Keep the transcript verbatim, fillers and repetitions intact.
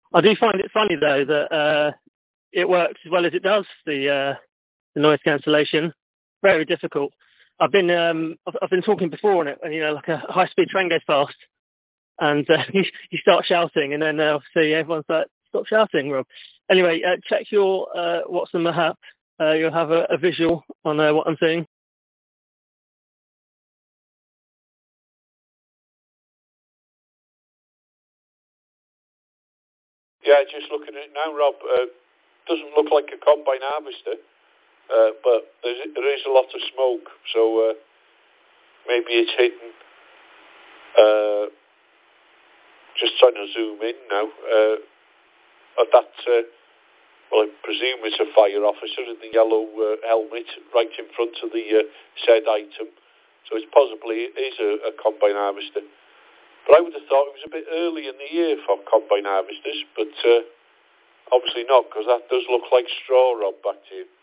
I do find it funny though that uh, it works as well as it does. The uh, the noise cancellation, very difficult. I've been um, I've, I've been talking before on it, and you know, like a high speed train goes past, and uh, you, you start shouting, and then uh, obviously everyone's like, "Stop shouting, Rob." Anyway, uh, check your uh, Watson Mahap. Uh, you'll have a, a visual on uh, what I'm seeing. Yeah, just looking at it now, Rob. Uh, doesn't look like a combine harvester, uh, but there's, there is a lot of smoke, so uh, maybe it's hidden. Uh, just trying to zoom in now. Uh, at that, uh, well, I presume it's a fire officer in the yellow uh, helmet right in front of the uh, said item. So it's possibly it is a, a combine harvester. But I would have thought it was a bit early in the year for combine harvesters, but uh, obviously not, because that does look like straw, Rob. Back to you.